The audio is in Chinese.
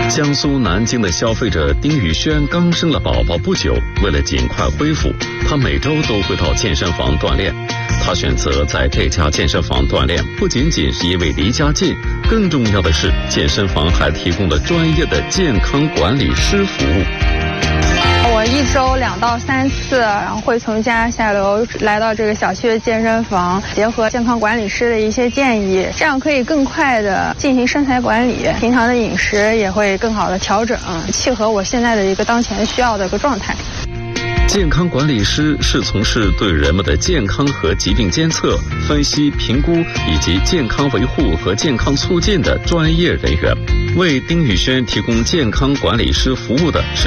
江苏南京的消费者丁宇轩刚生了宝宝不久，为了尽快恢复，他每周都会到健身房锻炼。他选择在这家健身房锻炼，不仅仅是因为离家近，更重要的是健身房还提供了专业的健康管理师服务。 我一周2到3次，然后会从家下楼来到这个小区的健身房，结合健康管理师的一些建议，这样可以更快的进行身材管理，平常的饮食也会更好的调整，契合我现在的一个当前需要的一个状态。 健康管理师是从事对人们的健康和疾病监测、分析、评估以及健康维护和健康促进的专业人员。为丁宇轩提供健康管理师服务的是